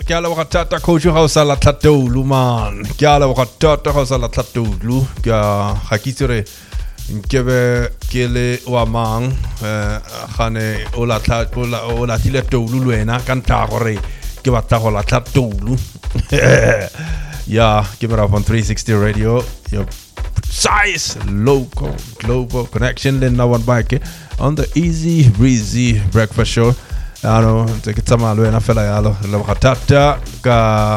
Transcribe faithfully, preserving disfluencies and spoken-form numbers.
ke a leboga thata coach ga o sa la tlhatolo man ke a leboga thata ga o sa la tlhatolo ke ga ke tsere nkebe ke le wa mang eh gane o la tlhatolo o la tile tolo lwena ka nta gore ke batla go la tlhatolo ya ke mera on three sixty radio your size local global connection le na one bike on the easy breezy breakfast show ano te ke tsamalo ena fela yalo le ga tata ka